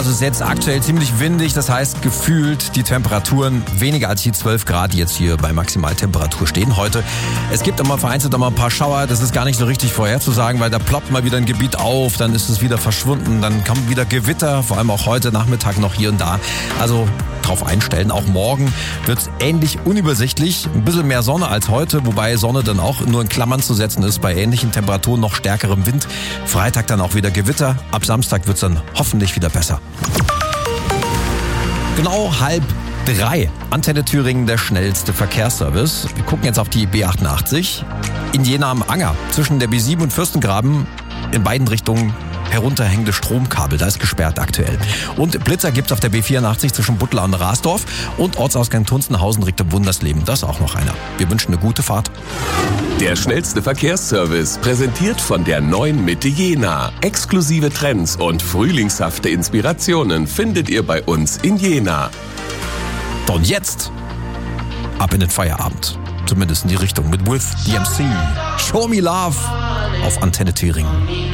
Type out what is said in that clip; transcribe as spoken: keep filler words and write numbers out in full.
also es ist jetzt aktuell ziemlich windig, das heißt gefühlt die Temperaturen weniger als die zwölf Grad, die jetzt hier bei Maximaltemperatur stehen heute. Es gibt immer vereinzelt immer ein paar Schauer, das ist gar nicht so richtig vorherzusagen, weil da ploppt mal wieder ein Gebiet auf, dann ist es wieder verschwunden, dann kommt wieder Gewitter, vor allem auch heute Nachmittag noch hier und da. Also drauf einstellen, auch morgen wird es ähnlich unübersichtlich, ein bisschen mehr Sonne als heute, wobei Sonne dann auch nur in Klammern zu setzen ist, bei ähnlichen Temperaturen noch stärkerem Wind. Freitag dann auch wieder Gewitter, ab Samstag wird es dann hoffentlich wieder besser. Genau halb drei. Antenne Thüringen, der schnellste Verkehrsservice. Wir gucken jetzt auf die B achtundachtzig. In Jena am Anger, zwischen der B sieben und Fürstengraben, in beiden Richtungen herunterhängende Stromkabel, da ist gesperrt aktuell. Und Blitzer gibt's auf der B vierundachtzig zwischen Buttlar und Rasdorf und Ortsausgang Tunstenhausen Richtung Wundersleben. Das ist auch noch einer. Wir wünschen eine gute Fahrt. Der schnellste Verkehrsservice, präsentiert von der neuen Mitte Jena. Exklusive Trends und frühlingshafte Inspirationen findet ihr bei uns in Jena. Und jetzt ab in den Feierabend. Zumindest in die Richtung mit With D M C. Show Me Love auf Antenne Thüringen.